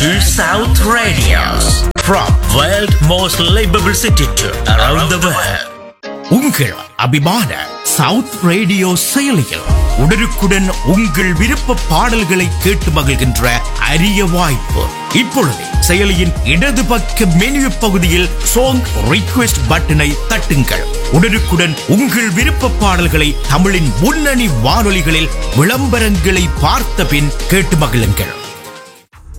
to South Radios from world most livable city to around the world. உங்கள் அபிமான south radio செயலியில் உடனுக்குடன் உங்கள் விருப்ப பாடல்களை கேட்டு மகிழ்கின்ற அரிய வாய்ப்பு. இப்பொழுது செயலியின் இடது பக்க மெனு பகுதியில் சாங் ரிக்வெஸ்ட் பட்டனை தட்டுங்கள். உடனுக்குடன் உங்கள் விருப்ப பாடல்களை தமிழின் முன்னணி வானொலிகளில் விளம்பரங்களை பார்த்த பின் கேட்டு மகிழுங்கள்.